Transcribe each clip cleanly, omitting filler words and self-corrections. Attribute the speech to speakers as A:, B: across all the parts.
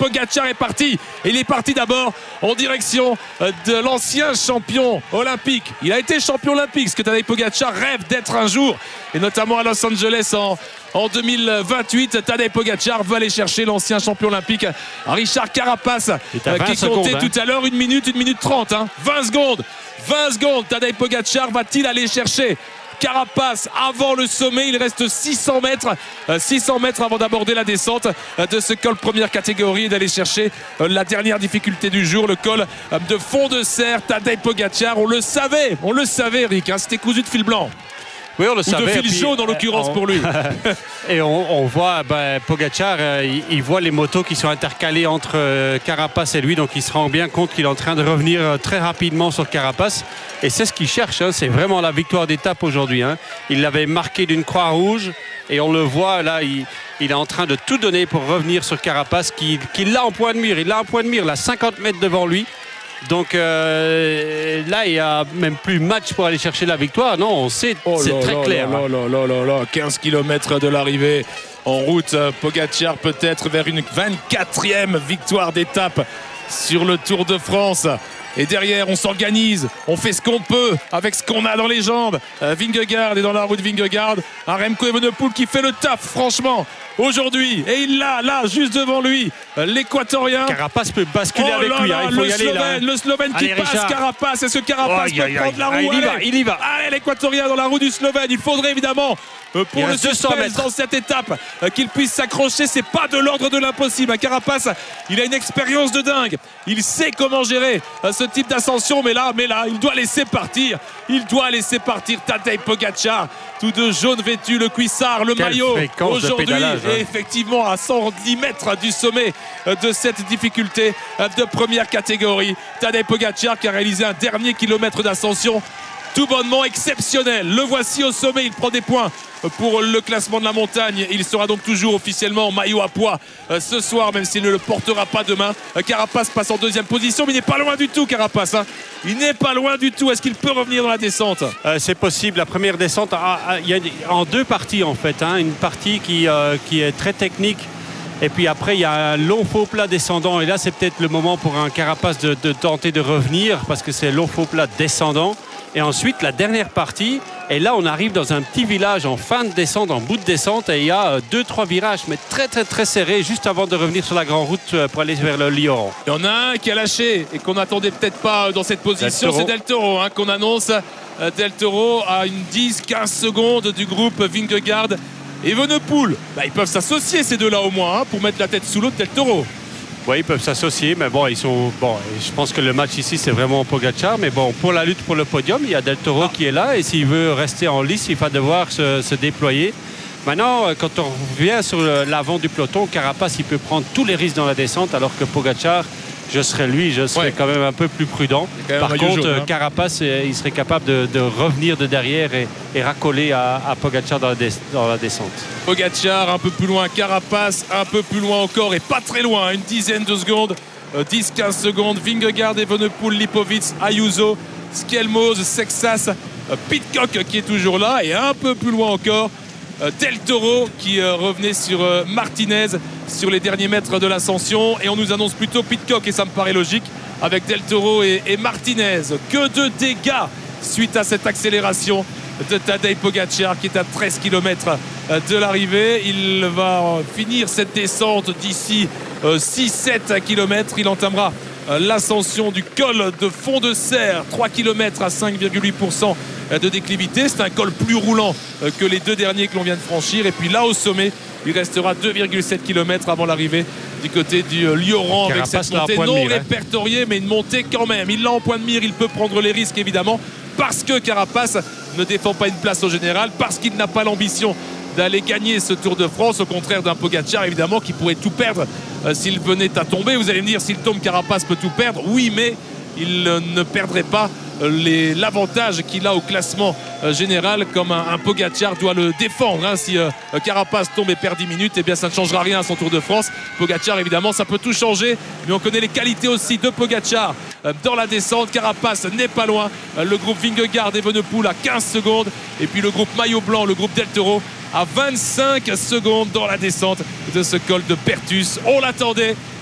A: Pogačar est parti. Il est parti d'abord en direction de l'ancien champion olympique. Il a été champion olympique, ce que Tadej Pogačar rêve d'être un jour, et notamment à Los Angeles en 2028. Tadej Pogačar va aller chercher l'ancien champion olympique Richard Carapace, qui comptait tout à l'heure 1 minute 30. 20 secondes. Tadej Pogačar va-t-il aller chercher Carapace avant le sommet? Il reste 600 mètres avant d'aborder la descente de ce col première catégorie et d'aller chercher la dernière difficulté du jour, le col de fond de serre. Tadej Pogačar, on le savait Eric, c'était cousu de fil blanc.
B: Oui, on le savait.
A: Ou de fil jaune en l'occurrence pour lui.
B: Et on voit Pogačar, il voit les motos qui sont intercalées entre Carapace et lui, donc il se rend bien compte qu'il est en train de revenir très rapidement sur Carapace. Et c'est ce qu'il cherche, c'est vraiment la victoire d'étape aujourd'hui. Il l'avait marqué d'une croix rouge et on le voit là, il est en train de tout donner pour revenir sur Carapace qui l'a en point de mire. Il l'a en point de mire, là, 50 mètres devant lui. Donc là, il n'y a même plus match pour aller chercher la victoire. Non, on sait, c'est très clair.
A: 15 km de l'arrivée en route. Pogačar peut-être vers une 24e victoire d'étape sur le Tour de France. Et derrière, on s'organise, on fait ce qu'on peut avec ce qu'on a dans les jambes. Vingegaard est dans la route Vingegaard. Un Remco Evenepoel qui fait le taf, franchement, aujourd'hui. Et il l'a, là, juste devant lui, l'Équatorien.
B: Carapace peut basculer avec lui. Il faut y aller là.
A: Le Slovène qui passe Richard. Carapace. Est-ce que Carapace peut prendre la roue?
B: Il y va.
A: Allez, l'Équatorien dans la roue du Slovène. Il faudrait évidemment, pour le suspense dans cette étape, qu'il puisse s'accrocher. C'est pas de l'ordre de l'impossible. Carapace, il a une expérience de dingue. Il sait comment gérer ce type d'ascension, mais là, il doit laisser partir. Tadej Pogačar, tous deux jaunes vêtus, le cuissard, le maillot aujourd'hui, et effectivement à 110 mètres du sommet de cette difficulté de première catégorie. Tadej Pogačar qui a réalisé un dernier kilomètre d'ascension tout bonnement exceptionnel. Le voici au sommet, il prend des points pour le classement de la montagne. Il sera donc toujours officiellement maillot à pois ce soir, même s'il ne le portera pas demain. Carapace passe en 2e position, mais il n'est pas loin du tout, Carapace. Il n'est pas loin du tout. Est-ce qu'il peut revenir dans la descente?
B: C'est possible. La première descente, il y a en 2 parties en fait. Une partie qui est très technique. Et puis après, il y a un long faux plat descendant. Et là, c'est peut-être le moment pour un Carapace de tenter de revenir, parce que c'est un long faux plat descendant. Et ensuite, la dernière partie, et là, on arrive dans un petit village en fin de descente, en bout de descente, et il y a 2-3 virages, mais très, très, très serrés, juste avant de revenir sur la grande route pour aller vers le Lioran.
A: Il y en a un qui a lâché et qu'on n'attendait peut-être pas dans cette position, c'est Del Toro, qu'on annonce. Del Toro à une 10-15 secondes du groupe Vingegaard et Evenepoel. Ils peuvent s'associer ces deux-là au moins, pour mettre la tête sous l'eau de Del Toro.
B: Oui, ils peuvent s'associer, mais je pense que le match ici, c'est vraiment Pogačar. Mais bon, pour la lutte pour le podium, il y a Del Toro qui est là. Et s'il veut rester en lice, il va devoir se déployer. Maintenant, quand on revient sur l'avant du peloton, Carapace, il peut prendre tous les risques dans la descente, alors que Pogačar, je serais quand même un peu plus prudent. Par contre, Carapace, il serait capable de revenir de derrière et racoler à Pogačar dans la descente.
A: Pogačar un peu plus loin, Carapace un peu plus loin encore, et pas très loin, une dizaine de secondes, 10-15 secondes. Vingegaard, Evenepoel, Lipovic, Ayuso, Skelmoz, Sexas, Pidcock qui est toujours là, et un peu plus loin encore, Del Toro qui revenait sur Martinez sur les derniers mètres de l'ascension, et on nous annonce plutôt Pidcock, et ça me paraît logique, avec Del Toro et Martinez. Que de dégâts suite à cette accélération de Tadej Pogačar qui est à 13 km de l'arrivée. Il va finir cette descente d'ici 6-7 km. Il entamera l'ascension du col de fond de serre, 3 km à 5,8% de déclivité. C'est un col plus roulant que les 2 derniers que l'on vient de franchir. Et puis là au sommet, il restera 2,7 km avant l'arrivée du côté du Lioran, avec cette montée non répertoriée, mais une montée quand même. Il l'a en point de mire, il peut prendre les risques évidemment, parce que Carapace ne défend pas une place au général, parce qu'il n'a pas l'ambition d'aller gagner ce Tour de France, au contraire d'un Pogačar évidemment qui pourrait tout perdre s'il venait à tomber. Vous allez me dire, s'il tombe, Carapace peut tout perdre. Oui, mais il ne perdrait pas l'avantage qu'il a au classement général, comme un Pogačar doit le défendre. Si Carapace tombe et perd 10 minutes, eh bien ça ne changera rien à son Tour de France. Pogačar évidemment, ça peut tout changer, mais on connaît les qualités aussi de Pogačar dans la descente. Carapace n'est pas loin, le groupe Vingegaard, Evenepoel à 15 secondes, et puis le groupe maillot blanc, le groupe Del Toro à 25 secondes dans la descente de ce col de Perthus. On l'attendait,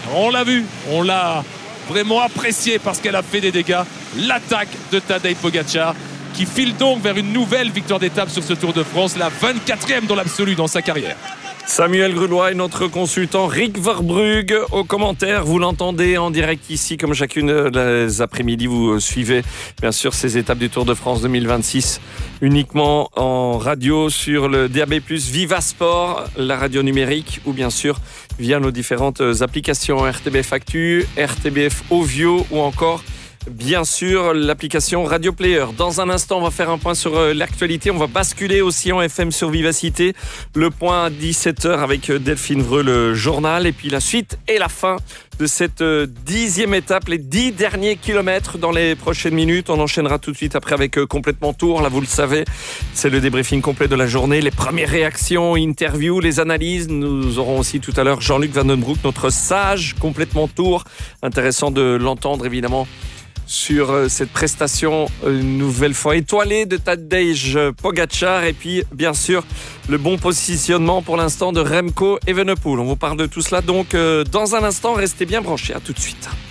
A: On l'a vu, on l'a vraiment apprécié parce qu'elle a fait des dégâts. L'attaque de Tadej Pogačar qui file donc vers une nouvelle victoire d'étape sur ce Tour de France, la 24e dans l'absolu dans sa carrière.
C: Samuel Grulois et notre consultant Rick Verbrugge aux commentaires. Vous l'entendez en direct ici, comme chacune des après-midi. Vous suivez bien sûr ces étapes du Tour de France 2026 uniquement en radio sur le DAB+, Viva Sport, la radio numérique, ou bien sûr via nos différentes applications RTBF Actu, RTBF Ovio ou encore bien sûr l'application Radio Player. Dans un instant, on va faire un point sur l'actualité. On va basculer aussi en FM sur Vivacité. Le point à 17h avec Delphine Vreux, le journal. Et puis la suite et la fin de cette 10e étape, les 10 derniers kilomètres dans les prochaines minutes. On enchaînera tout de suite après avec Complètement Tour. Là, vous le savez, c'est le débriefing complet de la journée. Les premières réactions, interviews, les analyses. Nous aurons aussi tout à l'heure Jean-Luc Vandenbroek, notre sage Complètement Tour. Intéressant de l'entendre évidemment sur cette prestation une nouvelle fois étoilée de Tadej Pogačar et puis bien sûr le bon positionnement pour l'instant de Remco Evenepoel. On vous parle de tout cela donc dans un instant, restez bien branchés, à tout de suite.